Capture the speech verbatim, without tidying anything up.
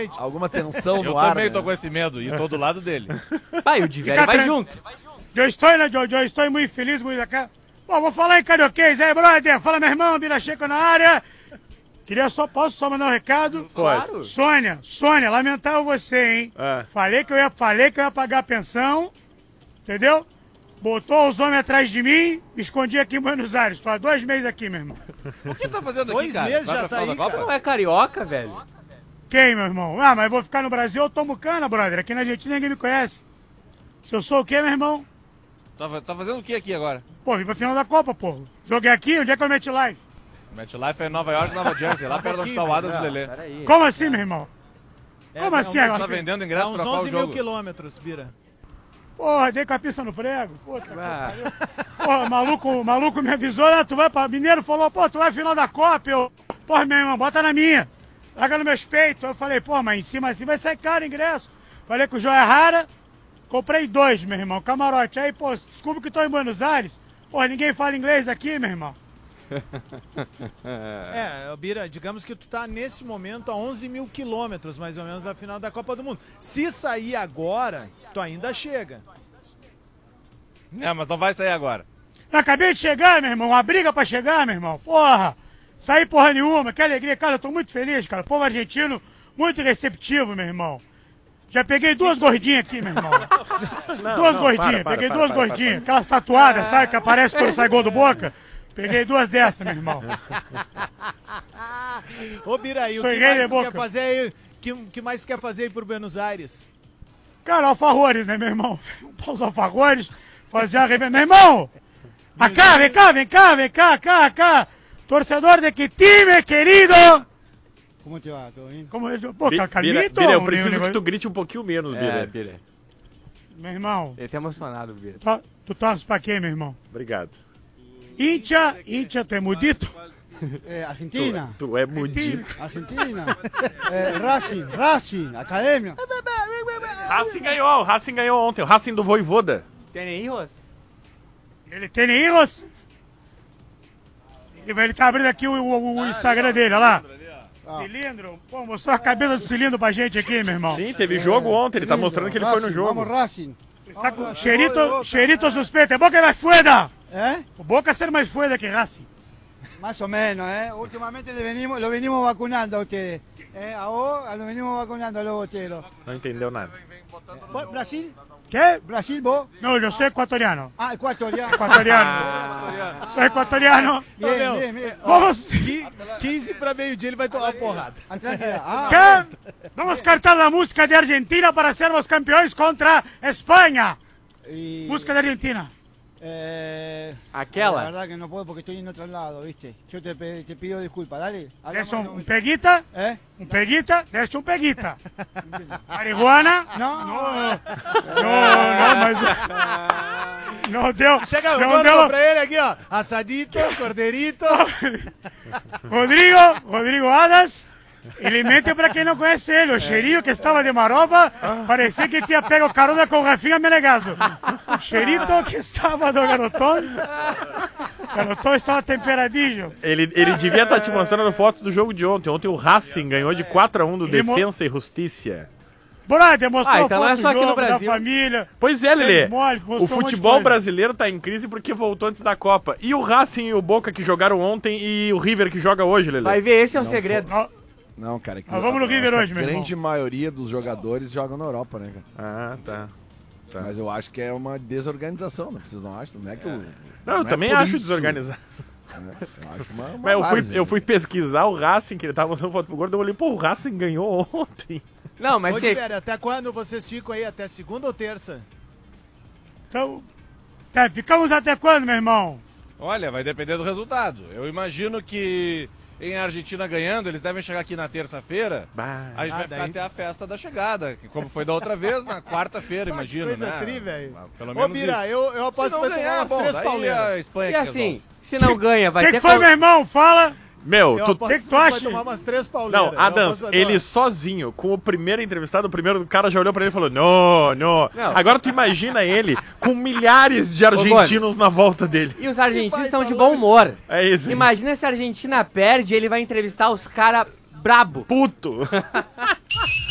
noite. Alguma tensão no Eu ar. também né? tô com esse medo e tô do lado dele. Pai, o Diverio vai junto. Eu estou, né, Jojo? Eu estou muito feliz, muito acá. Bom, vou falar em carioquês aí, brother. Fala, meu irmão, Bira Checo na área. Queria só, posso só mandar um recado? Claro. Sônia, Sônia, lamentável você, hein? É. Falei que eu ia, falei que eu ia pagar a pensão, entendeu? Botou os homens atrás de mim, me escondi aqui em Buenos Aires. Tô há dois meses aqui, meu irmão. O que tá fazendo aqui, Dois cara? meses Vai já pra tá final aí, da Copa? Não é carioca, velho. Quem, meu irmão? Ah, mas eu vou ficar no Brasil, eu tomo cana, brother. Aqui na Argentina ninguém me conhece. Se eu sou o quê, meu irmão? Tá, tá fazendo o que aqui agora? Pô, vim pra final da Copa, pô. Joguei aqui, onde é que eu meti live? MetLife é em Nova York, Nova Jersey, lá perto onde tá o Adas e o Lelê. Peraí. Como assim, meu irmão? Como é, assim é um- agora? Tá vendendo É ingresso uns pra qual onze mil jogo? quilômetros, Bira. Porra, dei com a pista no prego. Puta que Ah, Porra, maluco, maluco me avisou, né? Tu vai pra. Mineiro falou, pô, tu vai final da Copa. Eu, porra, meu irmão, bota na minha. Larga nos meus peitos. Eu falei, pô, mas em cima assim vai sair caro o ingresso. Falei com o Joia Rara, comprei dois, meu irmão, camarote. Aí, pô, desculpa que tô em Buenos Aires. Porra, ninguém fala inglês aqui, meu irmão. É, Bira, digamos que tu tá nesse momento a onze mil quilômetros, mais ou menos, da final da Copa do Mundo. Se sair agora, tu ainda chega. É, mas não vai sair agora. Eu acabei de chegar, meu irmão. Uma briga pra chegar, meu irmão. Porra, saí porra nenhuma. Que alegria, cara. Eu tô muito feliz, cara. O povo argentino, muito receptivo, meu irmão. Já peguei duas gordinhas aqui, meu irmão. Não, duas não, gordinhas. para, para, peguei para, duas para, para, gordinhas. Aquelas tatuadas, sabe? Que aparece quando sai gol do Boca. Peguei duas dessas, meu irmão. Ô, Bira, e o Sou que rei mais de tu boca. quer fazer aí? O que, que mais tu quer fazer aí por Buenos Aires? Cara, alfajores, né, meu irmão? Os alfajores, fazer a revenda. Meu irmão! Acá, vem cá, vem cá, vem cá, cá, cá. Torcedor de que time, querido? Como te va? ¿Todo bien? Como ele... Pô, Bira, Carlito? Bira, eu um preciso que negócio- tu grite um pouquinho menos, é, Bira. Bira. Meu irmão, Ele tá emocionado, Bira. tu, tu torce pra quem, meu irmão? Obrigado. Íntia, Íntia, tu é mudito? Eh, Argentina. Tu é mudito. Argentina. Eh, Racing, Racing, Academia. Racing ganhou, o Racing ganhou ontem. O Racing do Voivoda. Tem hijos? Ele tem hijos? Ele, ele tá abrindo aqui o, o- o Instagram dele, olha lá. Cilindro. Pô, mostrou a cabeça do cilindro pra gente aqui, meu irmão. Sim, teve jogo ontem. Ele tá mostrando que ele foi no Racing, jogo. Vamos Racing. Está com cheirito, cheirito suspeito. É Boca mais fueda. ¿Eh? O Boca ser mais fueda que Racing. Más o menos, ¿eh? Últimamente le venimos, lo venimos vacunando a ustedes. ¿Eh? A vos lo venimos vacunando a los boteros. Não entendeu nada. ¿Vos, Brasil? Que? Brasil, vos? Não, eu sou equatoriano. Ah, ecuatoriano. Equatoriano. Sou equatoriano. Bien, Meu, bien, bien. Vamos. Qui- quinze para meio-dia ele vai tomar uma porrada. Tranquila. Ah, Que? Vamos cantar a música de Argentina para sermos campeões contra Espanha. y, Música de Argentina. eh, Aquela? La verdad que no puedo porque estoy en otro lado, ¿viste? Yo te, pe- te pido disculpas, dale. Hablamos Deixa en um, un um momento. peguita. ¿Eh? Um peguita. Deixa um peguita. Marihuana. No, Não, não, não, mas... Não deu. Chega, não manda deu. pra ele aqui, ó. Assadito, cordeirito. Rodrigo, Rodrigo Adas. Ele mente pra quem não conhece ele. O cheirinho que estava de maroba, parecia que tinha pego carona com o Rafinha Menegaso. O cheirito que estava do garotão, o garotão estava temperadinho. Ele, ele devia estar te mostrando fotos do jogo de ontem. Ontem o Racing ganhou de quatro a um do Ele mo- Defensa e Justiça. Brother, mostrou Ah, então não é foto só do aqui no jogo, da Brasil. família. Pois é, Lelê. Fez mole, mostrou O um monte de futebol coisa. brasileiro tá em crise porque voltou antes da Copa. E o Racing e o Boca que jogaram ontem e o River que joga hoje, Lelê. Vai ver, esse é o segredo. Ó, Não, cara. Que Nós vamos no a- River a hoje, meu irmão. grande maioria dos jogadores jogam na Europa, né, cara? Ah, tá. Tá. Mas eu acho que é uma desorganização, né? Vocês não acham? Não é que eu, Não, eu é também por acho isso, desorganizado. né? Eu acho uma, uma Mas eu fui, várzea. eu fui pesquisar o Racing, que ele tava mostrando foto pro Gordo, eu olhei, pô, o Racing ganhou ontem. Não, mas Ô, se... Diverio, até quando vocês ficam aí? Até segunda ou terça? Então, tá, ficamos até quando, meu irmão? Olha, vai depender do resultado. Eu imagino que em Argentina ganhando, eles devem chegar aqui na terça-feira. Bah. A gente Ah, vai ficar daí- até a festa da chegada, que como foi da outra vez, na quarta-feira, imagino, Coisa né? tri, velho. Pelo Ô, menos Bira, isso. eu, eu Se aposto não que vai tomar ganhar, umas bom, três daí pauleiras. a Espanha E que assim, resolve. se não ganha, O vai que, ter... que foi, co- meu irmão? Fala. Meu, Eu tu... aposto que que tu tu vai acha? tomar umas três pauleiras. Não, Adams, Eu aposto- ele sozinho, com o primeiro entrevistado, o primeiro cara já olhou pra ele e falou, não, não. Não. Agora tu imagina ele com milhares de argentinos na volta dele. E os argentinos estão de bom humor. É isso. Imagina se a Argentina perde, ele vai entrevistar os caras brabo. Puto.